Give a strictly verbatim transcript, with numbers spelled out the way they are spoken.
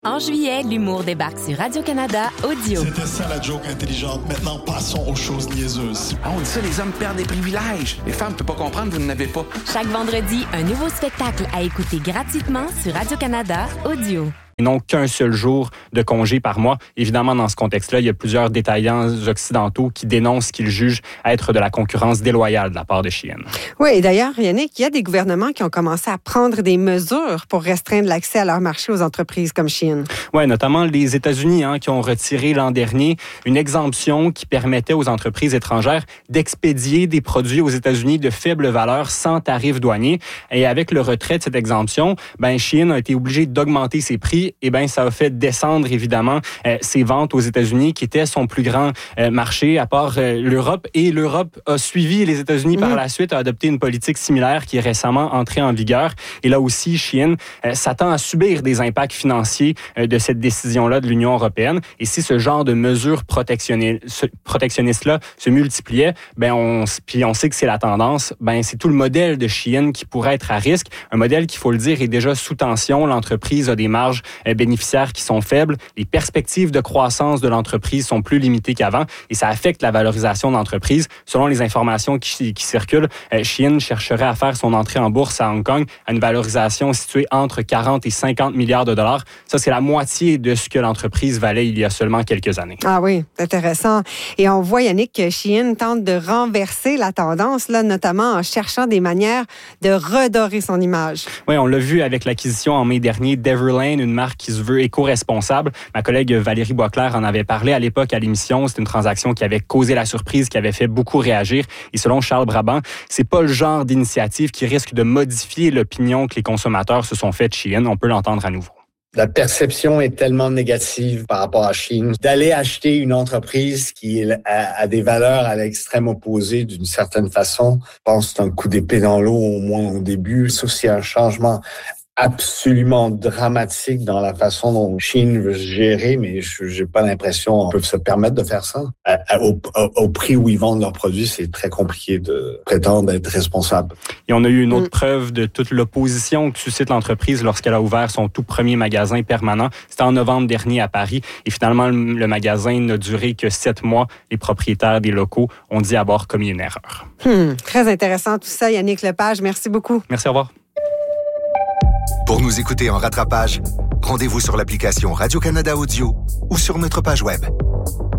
En juillet, l'humour débarque sur Radio-Canada Audio. C'était ça la joke intelligente. Maintenant, passons aux choses niaiseux. Ah, on dit ça, les hommes perdent des privilèges. Les femmes ne peuvent pas comprendre, vous n'avez pas. Chaque vendredi, un nouveau spectacle à écouter gratuitement sur Radio-Canada Audio. Ils n'ont qu'un seul jour de congé par mois. Évidemment, dans ce contexte-là, il y a plusieurs détaillants occidentaux qui dénoncent ce qu'ils jugent être de la concurrence déloyale de la part de Shein. Oui, et d'ailleurs, Yannick, il y a des gouvernements qui ont commencé à prendre des mesures pour restreindre l'accès à leur marché aux entreprises comme Shein. Oui, notamment les États-Unis hein, qui ont retiré l'an dernier une exemption qui permettait aux entreprises étrangères d'expédier des produits aux États-Unis de faible valeur sans tarif douanier. Et avec le retrait de cette exemption, ben, Shein a été obligé d'augmenter ses prix. Eh bien, ça a fait descendre, évidemment, euh, ses ventes aux États-Unis, qui était son plus grand euh, marché, à part euh, l'Europe. Et l'Europe a suivi les États-Unis mmh. par la suite, a adopté une politique similaire qui est récemment entrée en vigueur. Et là aussi, Shein euh, s'attend à subir des impacts financiers euh, de cette décision-là de l'Union européenne. Et si ce genre de mesures protectionnistes-là se multipliait, ben on, puis on sait que c'est la tendance, ben c'est tout le modèle de Shein qui pourrait être à risque. Un modèle qui, il faut le dire, est déjà sous tension. L'entreprise a des marges bénéficiaires qui sont faibles. Les perspectives de croissance de l'entreprise sont plus limitées qu'avant et ça affecte la valorisation de l'entreprise. Selon les informations qui, qui circulent, Shein chercherait à faire son entrée en bourse à Hong Kong à une valorisation située entre quarante et cinquante milliards de dollars. Ça, c'est la moitié de ce que l'entreprise valait il y a seulement quelques années. Ah oui, c'est intéressant. Et on voit, Yannick, que Shein tente de renverser la tendance, là, notamment en cherchant des manières de redorer son image. Oui, on l'a vu avec l'acquisition en mai dernier d'Everlane, une marque qui se veut éco-responsable. Ma collègue Valérie Boisclair en avait parlé à l'époque à l'émission. C'est une transaction qui avait causé la surprise, qui avait fait beaucoup réagir. Et selon Charles Brabant, c'est pas le genre d'initiative qui risque de modifier l'opinion que les consommateurs se sont fait de Shein. On peut l'entendre à nouveau. La perception est tellement négative par rapport à Shein. D'aller acheter une entreprise qui a, a des valeurs à l'extrême opposé d'une certaine façon, je pense que c'est un coup d'épée dans l'eau au moins au début. Sauf s'il y a un changement absolument dramatique dans la façon dont Shein veut se gérer, mais je j'ai pas l'impression qu'ils peuvent se permettre de faire ça. À, à, au, au prix où ils vendent leurs produits, c'est très compliqué de prétendre être responsable. Et on a eu une autre mmh. preuve de toute l'opposition que suscite l'entreprise lorsqu'elle a ouvert son tout premier magasin permanent. C'était en novembre dernier à Paris. Et finalement, le magasin n'a duré que sept mois. Les propriétaires des locaux ont dit avoir commis une erreur. Hum, très intéressant tout ça, Yannick Lepage. Merci beaucoup. Merci, au revoir. Pour nous écouter en rattrapage, rendez-vous sur l'application Radio-Canada Audio ou sur notre page web.